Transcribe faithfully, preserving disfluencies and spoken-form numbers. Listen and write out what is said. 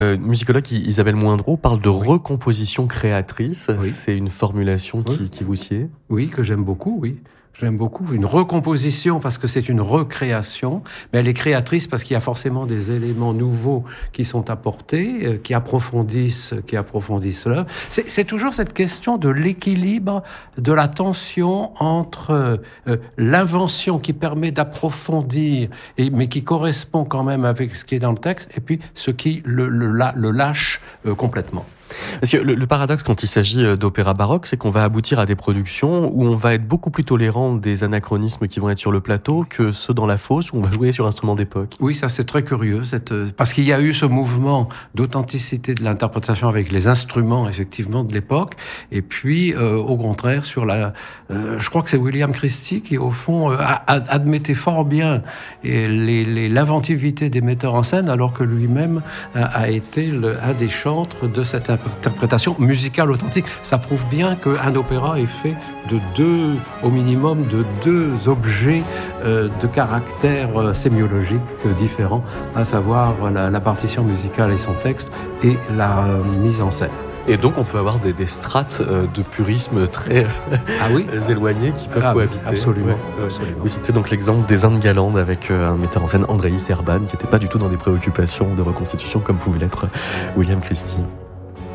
Euh, musicologue Isabelle Moindreau parle de Oui. recomposition créatrice. Oui. C'est une formulation qui, Oui. qui vous sied? Oui, que j'aime beaucoup, oui. J'aime beaucoup. Une recomposition parce que c'est une recréation, mais elle est créatrice parce qu'il y a forcément des éléments nouveaux qui sont apportés, euh, qui approfondissent, qui approfondissent l'œuvre. C'est, c'est toujours cette question de l'équilibre, de la tension entre euh, l'invention qui permet d'approfondir, et, mais qui correspond quand même avec ce qui est dans le texte, et puis ce qui le, le, la- le lâche euh, complètement. Parce que le, le paradoxe quand il s'agit d'opéra baroque, c'est qu'on va aboutir à des productions où on va être beaucoup plus tolérant des anachronismes qui vont être sur le plateau que ceux dans la fosse où on va jouer sur instruments d'époque. Oui, ça c'est très curieux, cette... parce qu'il y a eu ce mouvement d'authenticité de l'interprétation avec les instruments effectivement de l'époque, et puis euh, au contraire sur la, euh, je crois que c'est William Christie qui au fond euh, a- a- admettait fort bien et les, les, l'inventivité des metteurs en scène, alors que lui-même a, a été le, un des chantres de cette interprétation musicale authentique. Ça prouve bien qu'un opéra est fait de deux, au minimum, de deux objets euh, de caractère euh, sémiologique euh, différents, à savoir la, la partition musicale et son texte, et la euh, mise en scène. Et donc on peut avoir des, des strates euh, de purisme très Ah oui éloignées qui peuvent ah, cohabiter. Absolument. Ouais. absolument. Vous citez donc l'exemple des Indes galantes avec euh, un metteur en scène, Andréï Serban, qui n'était pas du tout dans des préoccupations de reconstitution comme pouvait l'être William Christie.